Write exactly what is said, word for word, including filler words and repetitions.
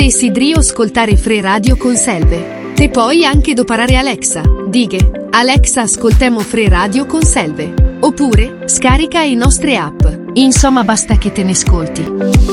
Te sidrio ascoltare Fre Radio con Selve. Te puoi anche doparare Alexa. Dighe, Alexa ascoltemo Fre Radio con Selve. Oppure, scarica i nostre app. Insomma basta che te ne ascolti.